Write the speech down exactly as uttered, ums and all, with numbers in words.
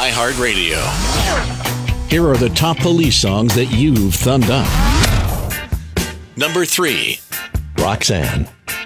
iHeartRadio. Here are the top police songs that you've thumbed up. Number three. Roxanne.